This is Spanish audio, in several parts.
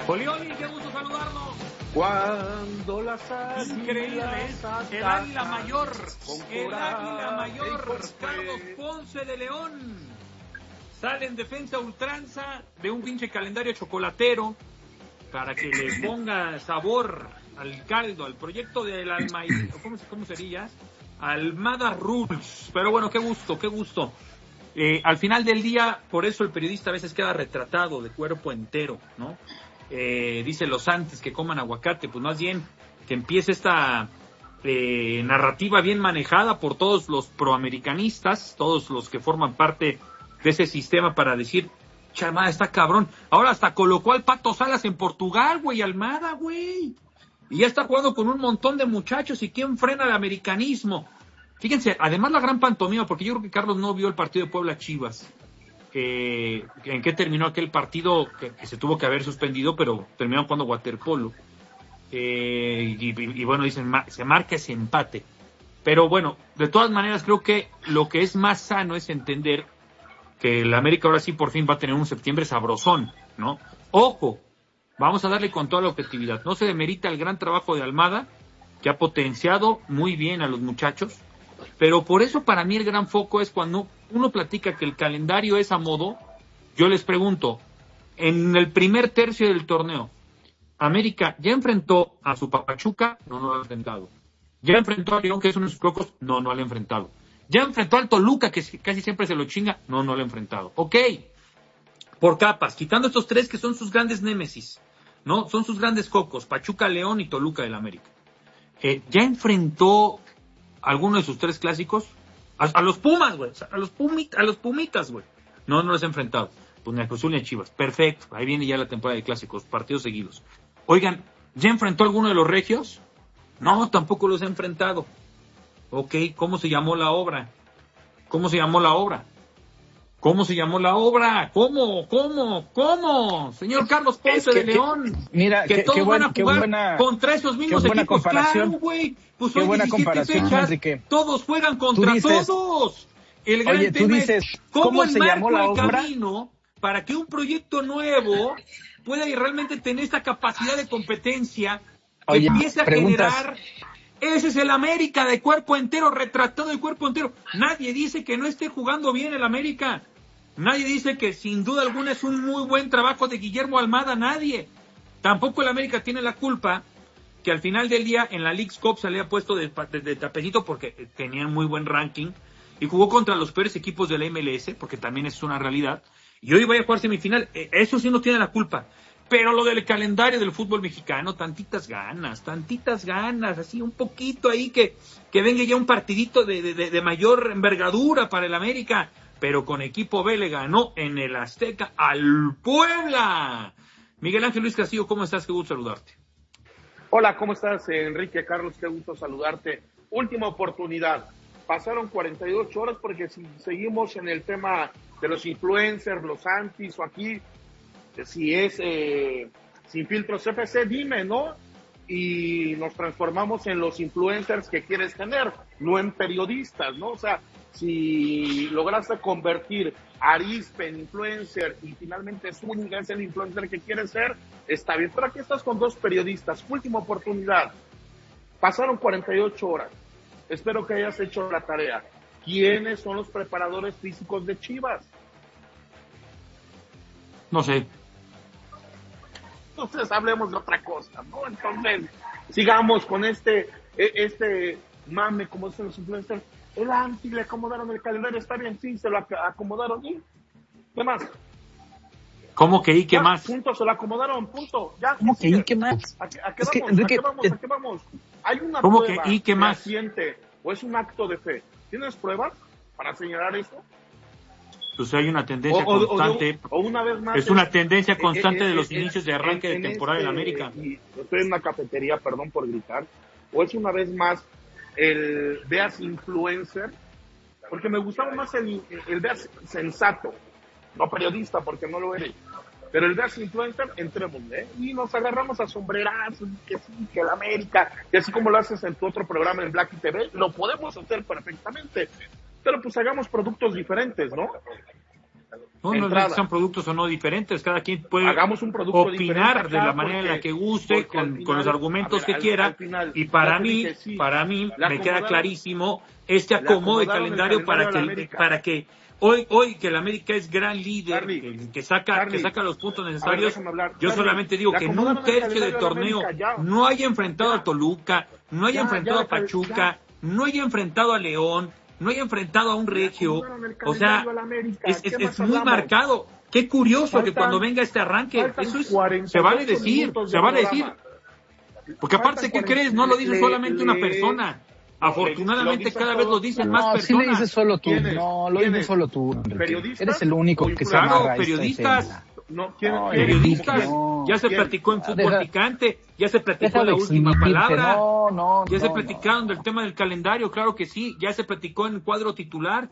Polioli, qué gusto saludarnos. Cuando las águilas Increíble, el águila mayor, Carlos Ponce de León, sale en defensa ultranza de un pinche calendario chocolatero para que le ponga sabor al caldo, al proyecto del ¿cómo sería? Almada Rules. Pero bueno, qué gusto. Al final del día, por eso el periodista a veces queda retratado de cuerpo entero, ¿no? Dice los antes que coman aguacate, pues más bien que empiece esta narrativa bien manejada por todos los proamericanistas, todos los que forman parte de ese sistema para decir, chamada, está cabrón. Ahora hasta colocó al Pato Salas en Portugal, güey, Almada, güey. Y ya está jugando con un montón de muchachos. ¿Y quién frena el americanismo? Fíjense, además la gran pantomima, porque yo creo que Carlos no vio el partido de Puebla-Chivas. ¿En qué terminó aquel partido que se tuvo que haber suspendido, pero terminó jugando waterpolo? Y bueno, dicen, se marca ese empate. Pero bueno, de todas maneras creo que lo que es más sano es entender que el América ahora sí por fin va a tener un septiembre sabrosón, ¿no? ¡Ojo! Vamos a darle con toda la objetividad. No se demerita el gran trabajo de Almada, que ha potenciado muy bien a los muchachos, pero por eso para mí el gran foco es cuando uno platica que el calendario es a modo. Yo les pregunto, en el primer tercio del torneo, América ya enfrentó a su Pachuca, no lo ha enfrentado. Ya enfrentó a León, que es uno de sus cocos, no lo ha enfrentado. Ya enfrentó al Toluca, que casi siempre se lo chinga, no lo ha enfrentado. Ok, por capas, quitando estos tres que son sus grandes némesis, ¿no? Son sus grandes cocos, Pachuca, León y Toluca del América. Ya enfrentó alguno de sus tres clásicos, a los Pumas, güey, a los Pumitas, güey. No los ha enfrentado. Pues ni a Cruz Azul ni a Chivas. Perfecto, ahí viene ya la temporada de clásicos, partidos seguidos. Oigan, ¿ya enfrentó a alguno de los regios? No, tampoco los ha enfrentado. Ok, ¿cómo se llamó la obra? ¿Cómo? Señor Carlos Ponce de León. Mira, que todos van a jugar buena, contra esos mismos equipos. Claro, güey. Pues qué hoy buena 17 comparación, fechas, Enrique. todos juegan contra todos. El gran tema es cómo se llamó la obra, camino para que un proyecto nuevo pueda realmente tener esta capacidad de competencia que empiece a generar. Ese es el América de cuerpo entero, retratado de cuerpo entero. Nadie dice que no esté jugando bien el América. Nadie dice que sin duda alguna es un muy buen trabajo de Guillermo Almada. Nadie. Tampoco el América tiene la culpa que al final del día en la Leagues Cup se le ha puesto de tapecito porque tenían muy buen ranking y jugó contra los peores equipos de la MLS, porque también es una realidad. Y hoy vaya a jugar semifinal. Eso sí no tiene la culpa. Pero lo del calendario del fútbol mexicano, tantitas ganas, así un poquito ahí que venga ya un partidito de mayor envergadura para el América, pero con equipo B le ganó en el Azteca al Puebla. Miguel Ángel Luis Castillo, ¿cómo estás? Qué gusto saludarte. Hola, ¿cómo estás, Enrique? Carlos, qué gusto saludarte. Última oportunidad. Pasaron 48 horas porque si seguimos en el tema de los influencers, los antis o aquí, si es sin filtros FC, dime, ¿no? Y nos transformamos en los influencers que quieres tener, no en periodistas, ¿no? O sea, si lograste convertir a Arispe en influencer y finalmente Zúñiga es el influencer que quieres ser, está bien. Pero aquí estás con dos periodistas. Última oportunidad. Pasaron 48 horas. Espero que hayas hecho la tarea. ¿Quiénes son los preparadores físicos de Chivas? No sé. Entonces hablemos de otra cosa, ¿no? Entonces, sigamos con este mame, como dicen los influencers. El anti le acomodaron el calendario, está bien, sí, se lo acomodaron, ¿y qué más? ¿Cómo que y qué más? Punto, se lo acomodaron, punto. Ya, ¿cómo que y qué más? ¿A qué vamos? Hay una ¿cómo prueba que y qué más? fehaciente, o es un acto de fe. ¿Tienes pruebas para señalar esto? Pues hay una tendencia constante. O una vez más. Es una tendencia constante de los inicios de arranque de temporada en América. Y estoy en una cafetería, perdón por gritar. O es una vez más el veas influencer, porque me gustaba más el veas sensato, no periodista, porque no lo eres. Pero el veas influencer, entrémosle, y nos agarramos a sombrerazos, que sí, que el América, y así como lo haces en tu otro programa en Black TV, lo podemos hacer perfectamente. Pero pues hagamos productos diferentes, ¿no? No es Entrada. que sean productos o no diferentes, cada quien puede Hagamos un producto diferente opinar acá de la manera en la que guste, porque al con los final, argumentos a ver, que quiera, al final, y ya para te mí, dije, sí, le me queda acomodaron- clarísimo este le acomodo de acomodaron el calendario calendario a la América. para que hoy que el América es gran líder, Charlie, que saca los puntos a ver, necesarios, déjame hablar. yo Charlie, solamente digo le que en un acomodaron el tercio de calendario a la torneo América, ya. no haya enfrentado Ya. a Toluca, no haya Ya, enfrentado ya, a Pachuca, ya. no haya enfrentado a León, no haya enfrentado a un Regio, acomodaron el o sea, calendario a la América. es ¿Qué más muy hablamos? marcado. Qué curioso que Faltan- cuando venga este arranque, faltan eso es, 48 se vale decir, minutos se de vale programa. decir. Porque aparte, Faltan ¿qué 40, crees? No lo dice solamente una persona. lo Afortunadamente dicen cada vez todos. lo dicen No, más sí le personas. dices solo tú. ¿Quiénes? No, lo ¿Quiénes? dices solo tú, Enrique. ¿Periodistas Eres el único o que se influencers? amarra a Claro, esta periodistas. escena. No, ¿quién? No, ¿quién? Periodistas, no. ya se ¿Quién? platicó en fútbol Deja- picante, ya se platicó Deja la de última exhibirte. palabra, No, ya se no, platicaron del tema del calendario, claro que sí, ya se platicó en el cuadro titular.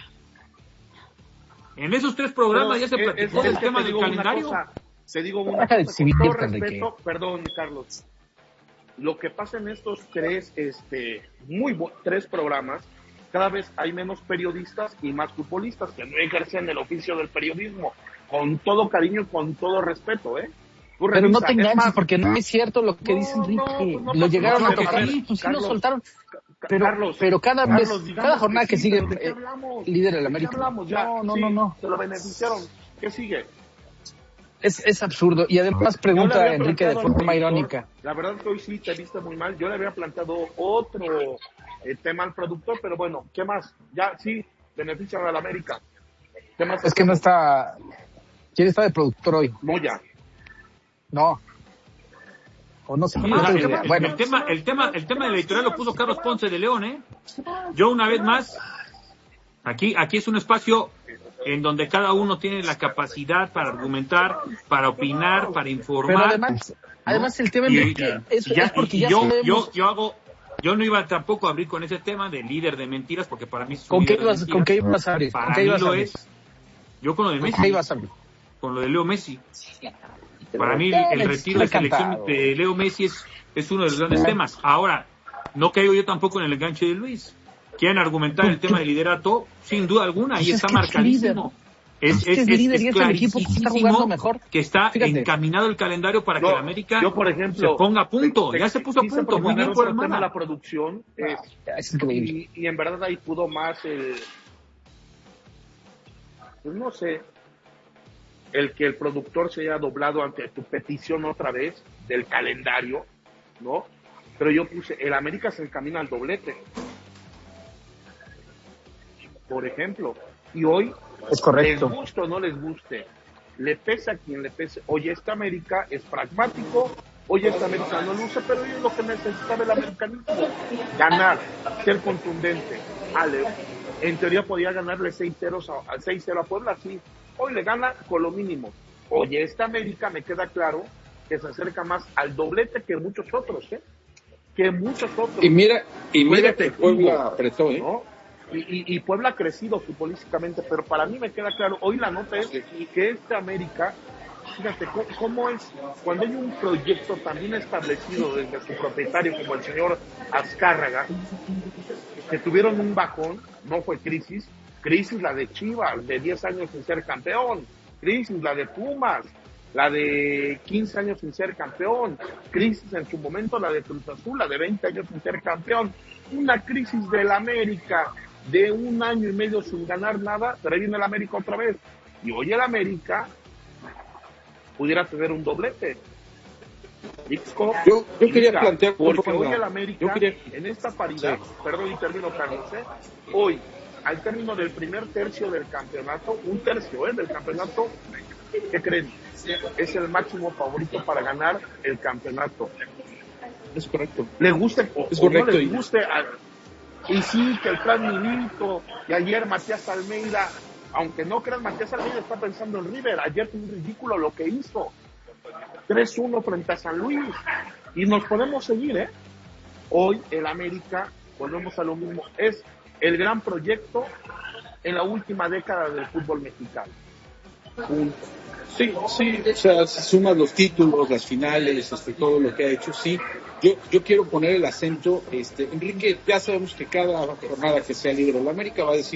En esos 3 programas ya se platicó del tema del calendario. Te digo una Deja de cosa, con todo exhibirte, Enrique. respeto, perdón, Carlos. Lo que pasa en estos 3 3 programas, cada vez hay menos periodistas y más futbolistas que no ejercen el oficio del periodismo. Con todo cariño y con todo respeto, ¿eh? Tú Pero no revisa, te es enganches más, porque no es cierto lo que No, dice Enrique. no, pues no Lo pasa llegaron nada, a tocar, Carlos, sí, pues sí lo Carlos, soltaron. Carlos, Pero cada Carlos, vez, digamos cada jornada que sí, sigue, pero ¿de qué hablamos? líder del ¿De qué América. hablamos ya? No, Sí, no. Se lo beneficiaron. ¿Qué sigue? Es absurdo. Y además Yo le pregunta había Enrique de planteado al forma productor, irónica. La verdad que hoy sí te viste muy mal. Yo le había planteado otro tema al productor, pero bueno, ¿qué más? Ya sí, benefician a la América. ¿Qué más? Es que no está... ¿Quién está de productor hoy? Moya. No. O no sé. Sí, no tengo el, idea. el- Bueno, el tema del editorial lo puso Carlos Ponce de León, ¿eh? Yo una vez más, aquí es un espacio en donde cada uno tiene la capacidad para argumentar, para opinar, para pero informar. además el tema, Y- Enrique, es porque y ya yo sabemos... yo no iba tampoco a abrir con ese tema de líder de mentiras, porque para mí es un ¿Con qué líder de ibas a abrir? Para ¿Con qué mí ibas a lo abrir? es. Yo con lo de ¿Con Messi, qué ibas a abrir? con lo de Leo Messi. Para mí el retiro de selección de Leo Messi es uno de los grandes temas. Ahora, no caigo yo tampoco en el enganche de Luis. Quieren argumentar el tema del liderato, sin duda alguna, Pues y es está que es marcadísimo. Es que es líder y es el equipo que está jugando mejor. Que está Fíjate. encaminado el calendario para que No, el América yo, por ejemplo, se ponga a punto. Ya se puso a quise punto. Muy proponer bien por otro tema Almada. la producción. Es increíble. Y en verdad ahí pudo más pues no sé, el que el productor se haya doblado ante tu petición otra vez del calendario, ¿no? Pero yo puse, el América se encamina al doblete, por ejemplo, y hoy, Es correcto. les guste o no les guste, le pese a quien le pese, oye, esta América es pragmático, oye, esta América no luce, pero es lo que necesitaba el americanismo, ganar, ser contundente. En teoría podía ganarle 6-0 a Puebla, sí, hoy le gana con lo mínimo. Oye, esta América me queda claro que se acerca más al doblete que muchos otros, que muchos otros. Y mira Juega que efectivo, Puebla apretó, ¿no? Y Puebla ha crecido futbolísticamente, pero para mí me queda claro, hoy la nota es que esta América, fíjate cómo es, cuando hay un proyecto también establecido desde su propietario como el señor Azcárraga, que tuvieron un bajón, no fue crisis la de Chivas, de 10 años sin ser campeón, crisis la de Pumas, la de 15 años sin ser campeón, crisis en su momento la de Cruz Azul, la de 20 años sin ser campeón, una crisis del América de 1 año y medio sin ganar nada, pero ahí viene el América otra vez, y hoy el América pudiera tener un doblete. Yo quería plantear porque hoy el América en esta paridad, perdón y termino, Carlos, hoy al término del primer tercio del campeonato, un tercio del campeonato, ¿qué creen? Es el máximo favorito para ganar el campeonato. Es correcto. Le guste o correcto, no les guste. Y sí, que el plan Milito, y ayer Matías Almeida, aunque no crean, Matías Almeida está pensando en River. Ayer fue un ridículo lo que hizo. 3-1 frente a San Luis. Y nos podemos seguir, Hoy el América, volvemos a lo mismo, es el gran proyecto en la última década del fútbol mexicano. Sí, o sea, si sumas los títulos, las finales, todo lo que ha hecho, sí. Yo quiero poner el acento, Enrique, ya sabemos que cada jornada que sea líder de la América va a decir,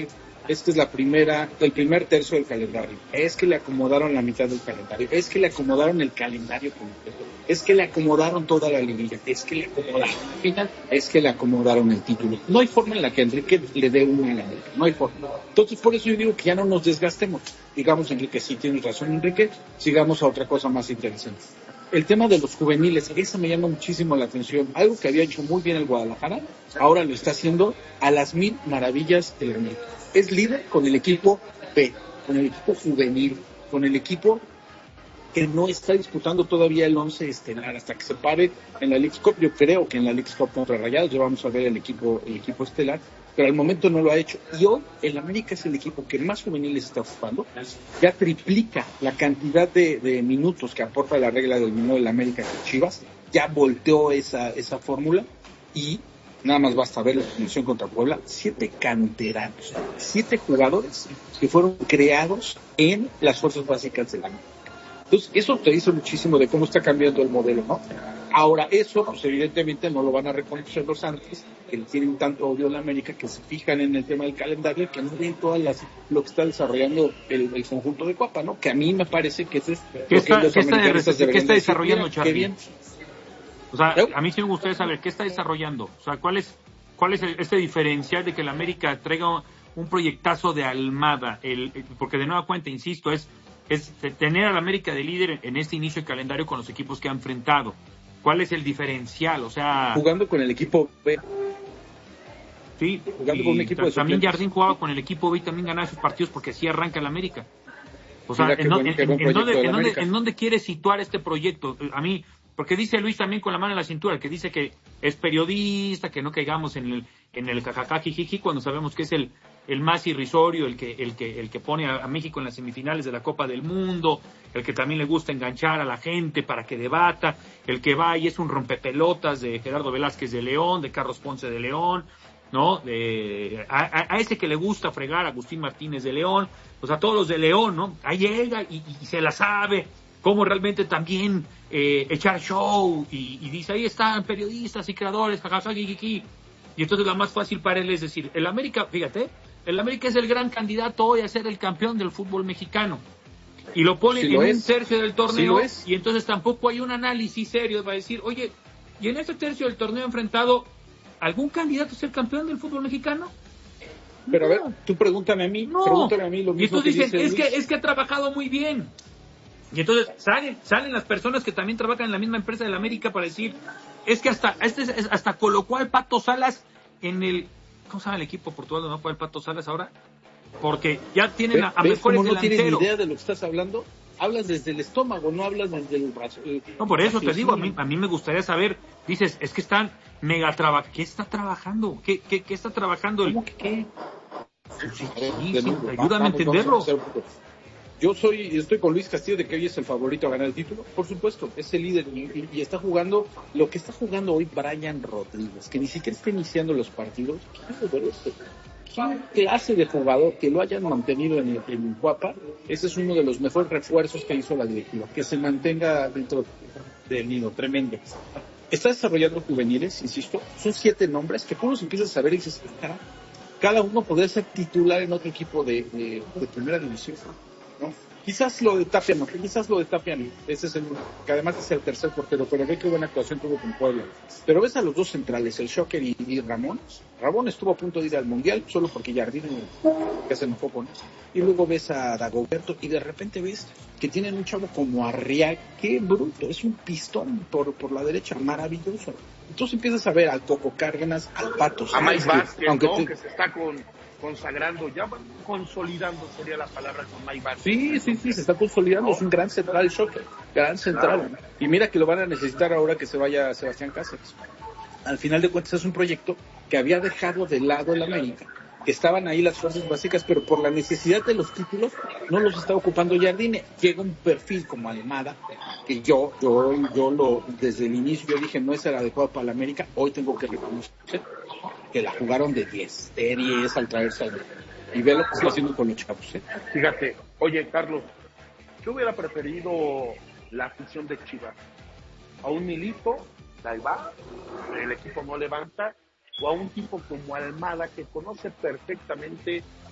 es que es el primer tercio del calendario, es que le acomodaron la mitad del calendario, es que le acomodaron el calendario completo, es que le acomodaron toda la liguilla, es que le acomodaron la final, es que le acomodaron el título. No hay forma en la que Enrique le dé una a la América, no hay forma. Entonces, por eso yo digo que ya no nos desgastemos. Digamos, Enrique, sí tienes razón, Enrique, sigamos a otra cosa más interesante. El tema de los juveniles, eso me llama muchísimo la atención. Algo que había hecho muy bien el Guadalajara, ahora lo está haciendo a las 1000 maravillas del América. Es líder con el equipo B, con el equipo juvenil, con el equipo que no está disputando todavía el 11 estelar hasta que se pare en la Leagues Cup. Yo creo que en la Leagues Cup contra Rayados ya vamos a ver el equipo estelar, pero al momento no lo ha hecho. Y hoy el América es el equipo que más juveniles está ocupando. Ya triplica la cantidad de minutos que aporta la regla del minuto del América con Chivas. Ya volteó esa fórmula y nada más basta ver la definición contra Puebla. 7 canteranos, 7 jugadores que fueron creados en las fuerzas básicas del América. Entonces, eso te dice muchísimo de cómo está cambiando el modelo, ¿no? Ahora, eso, pues evidentemente no lo van a reconocer los Santos, que tienen tanto odio a la América, que se fijan en el tema del calendario, que no ven lo que está desarrollando el conjunto de Cuapa, ¿no? Que a mí me parece que eso es ¿Qué está desarrollando, decir, Charlie? qué bien. O sea, a mí sí me gustaría saber, ¿qué está desarrollando? O sea, ¿cuál es este diferencial de que la América traiga un proyectazo de Almada? Porque de nueva cuenta, insisto, es tener a la América de líder en este inicio de calendario con los equipos que ha enfrentado. ¿Cuál es el diferencial? O sea, jugando con el equipo B. Sí, jugando con un equipo de también suplentes. Jardín jugaba con el equipo B y también ganaba sus partidos porque así arranca el América. O sea, ¿en dónde quiere situar este proyecto? A mí, porque dice Luis también con la mano en la cintura, que dice que es periodista, que no caigamos en el jajajajijiji cuando sabemos que es el más irrisorio, el que pone a México en las semifinales de la Copa del Mundo, el que también le gusta enganchar a la gente para que debata, el que va y es un rompepelotas de Gerardo Velázquez de León, de Carlos Ponce de León, ¿no? A ese que le gusta fregar, Agustín Martínez de León, o sea, todos los de León, ¿no? Ahí llega y se la sabe, cómo realmente también echar show, y dice, ahí están periodistas y creadores, jajajajijiji. Y entonces la más fácil para él es decir, el América, fíjate, el América es el gran candidato hoy a ser el campeón del fútbol mexicano. Y lo ponen en un tercio del torneo, y entonces tampoco hay un análisis serio para decir, oye, ¿y en este tercio del torneo enfrentado algún candidato a ser campeón del fútbol mexicano? Pero a ver, tú pregúntame a mí lo mismo. Y entonces dicen, dice es que ha trabajado muy bien. Y entonces salen las personas que también trabajan en la misma empresa de la América para decir, es que hasta colocó al Pato Salas en el, ¿cómo se llama el equipo Portugal donde no juega el Pato Salas ahora? Porque ya tienen a mejores delanteros. ¿No tienes ni idea de lo que estás hablando? Hablas desde el estómago, no hablas desde el brazo. No, por eso te digo, a mí me gustaría saber, dices, es que están mega trabajando. ¿Qué está trabajando? ¿Qué está trabajando? ¿Cómo que qué? Sí, ayúdame a entenderlo. Yo estoy con Luis Castillo de que hoy es el favorito a ganar el título. Por supuesto, es el líder y está jugando lo que está jugando hoy Brian Rodríguez, que ni siquiera está iniciando los partidos. ¿Qué clase de jugador que lo hayan mantenido en Cuapa? Ese es uno de los mejores refuerzos que hizo la directiva, que se mantenga dentro del nido, tremendo. Está desarrollando juveniles, insisto, son 7 nombres que tú los empiezas a saber y dices, cada uno podría ser titular en otro equipo de primera división, ¿no? Quizás lo de Tapia no. Ese es que además es el tercer portero, pero ve qué buena actuación tuvo con Puebla. Pero ves a los dos centrales, el Shocker y Ramón. Ramón estuvo a punto de ir al Mundial, solo porque Jardín que se enojó con eso. Y luego ves a Dagoberto y de repente ves que tienen un chavo como Arriaga, qué bruto, es un pistón por la derecha, maravilloso. Entonces empiezas a ver al Coco Cárdenas, al Pato a Mike Vázquez, aunque que se está consagrando, ya consolidando sería la palabra con Mike Vázquez. Sí, se está consolidando, es un gran central Shocker, gran central. Claro. Y mira que lo van a necesitar ahora que se vaya Sebastián Cáceres. Al final de cuentas es un proyecto que había dejado de lado el América, que estaban ahí las fuerzas básicas, pero por la necesidad de los títulos no los está ocupando Jardine. Llega un perfil como Almada, que yo desde el inicio yo dije no es el adecuado para la América. Hoy tengo que reconocer que la jugaron de 10 al traerse al... y ve lo que está haciendo con los chavos. Fíjate, oye Carlos, yo hubiera preferido la afición de Chivas a un Milito, ahí va, el equipo no levanta, o a un tipo como Almada que conoce perfectamente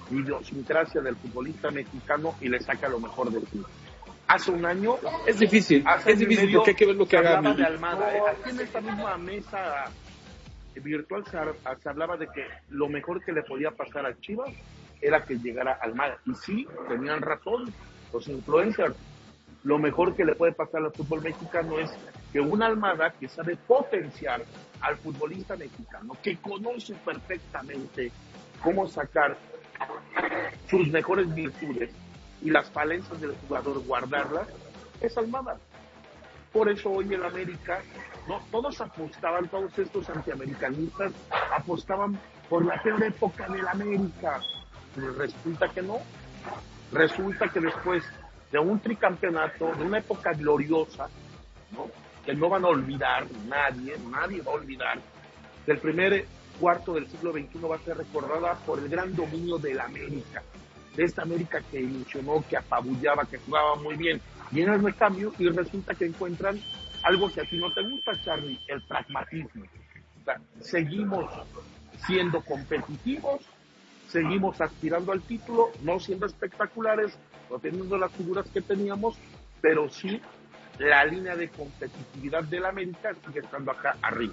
idiosincrasia del futbolista mexicano y le saca lo mejor de sí. Hace un año... Es difícil porque hay que ver lo que haga de Almada. Aquí en esta misma mesa virtual se hablaba de que lo mejor que le podía pasar a Chivas era que llegara Almada. Y sí, tenían razón los influencers. Lo mejor que le puede pasar al fútbol mexicano es que una Almada que sabe potenciar al futbolista mexicano, que conoce perfectamente cómo sacar sus mejores virtudes y las falencias del jugador, guardarlas, es Almada. Por eso hoy en América, no, todos apostaban, todos estos antiamericanistas apostaban por la peor época del América. Pero resulta que no. Resulta que después de un tricampeonato, de una época gloriosa, ¿no?, que no van a olvidar nadie va a olvidar, el primer cuarto del siglo XXI va a ser recordada por el gran dominio del América, de esta América que ilusionó, que apabullaba, que jugaba muy bien. Vienen de cambio y resulta que encuentran algo que a ti no te gusta, Charly, el pragmatismo. O sea, seguimos siendo competitivos, seguimos aspirando al título, no siendo espectaculares, no teniendo las figuras que teníamos, pero sí la línea de competitividad del América sigue estando acá arriba.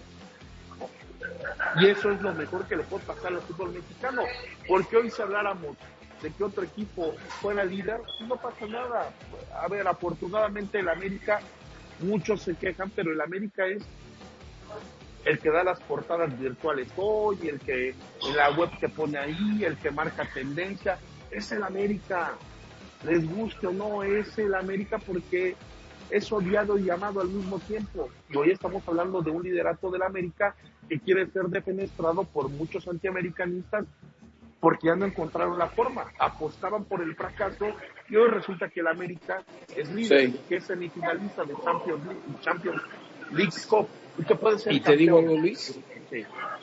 Y eso es lo mejor que le puede pasar al fútbol mexicano, porque hoy si habláramos de que otro equipo fuera líder, no pasa nada. A ver, afortunadamente el América, muchos se quejan, pero el América es el que da las portadas virtuales hoy, el que en la web que pone ahí, el que marca tendencia, es el América. Les guste o no, es el América porque es odiado y amado al mismo tiempo. Y hoy estamos hablando de un liderato del América que quiere ser defenestrado por muchos antiamericanistas porque ya no encontraron la forma. Apostaban por el fracaso y hoy resulta que el América es líder, sí, que es semifinalista de Champions League Cup y que puede ser y campeón. Te digo algo, Luis. Sí.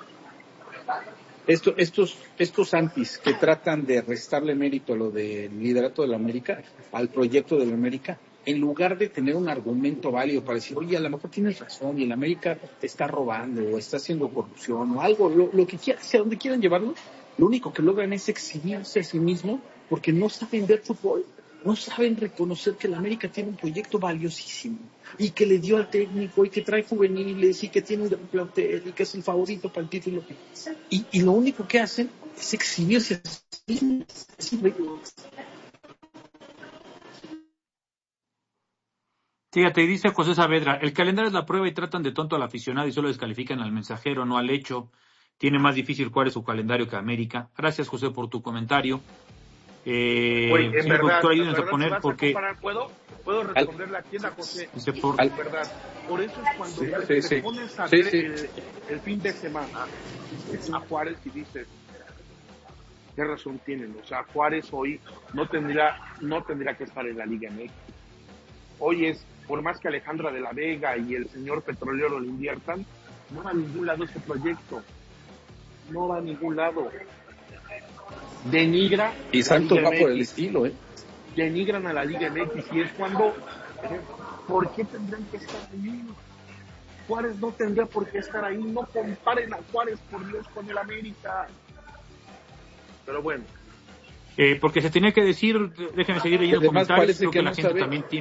Estos antis que tratan de restarle mérito a lo del liderato de la América, al proyecto de la América, en lugar de tener un argumento válido para decir, oye, a lo mejor tienes razón y el América está robando o está haciendo corrupción o algo, lo que quieran, hacia donde quieran llevarlo, lo único que logran es exhibirse a sí mismo porque no saben ver fútbol, no saben reconocer que el América tiene un proyecto valiosísimo y que le dio al técnico y que trae juveniles y que tiene un plantel y que es el favorito para el título. Y lo único que hacen es exhibirse a sí mismos. Fíjate, dice José Saavedra, el calendario es la prueba y tratan de tonto al aficionado y solo descalifican al mensajero, no al hecho. Tiene más difícil jugar su calendario que América. Gracias, José, por tu comentario. Oye, en verdad, porque... ¿Puedo responderle aquí a José? En verdad, por eso es cuando te pones a ver el fin de semana a Juárez y dices, ¿qué razón tienen? O sea, Juárez hoy no tendría que estar en la Liga MX. Hoy es, por más que Alejandra de la Vega y el señor petrolero lo inviertan, no va a ningún lado ese proyecto. No va a ningún lado. Denigra. Y Santos va por el estilo, Denigran a la Liga MX y es cuando, ¿por qué tendrían que estar ahí? Juárez no tendría por qué estar ahí. No comparen a Juárez, por Dios, con el América. Pero bueno. Porque se tenía que decir, déjenme seguir leyendo comentarios, creo que la gente también tiene